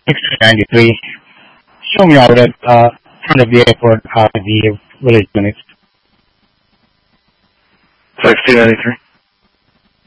1693. Show me out at front of the airport, the village limits. 1693.